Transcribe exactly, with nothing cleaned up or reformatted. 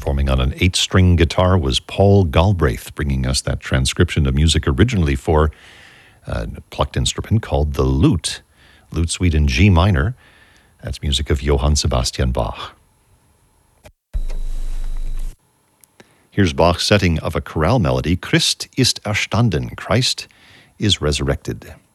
Performing on an eight-string guitar was Paul Galbraith, bringing us that transcription of music originally for a plucked instrument called the lute, lute suite in G minor. That's music of Johann Sebastian Bach. Here's Bach's setting of a chorale melody, Christ ist erstanden, Christ is resurrected.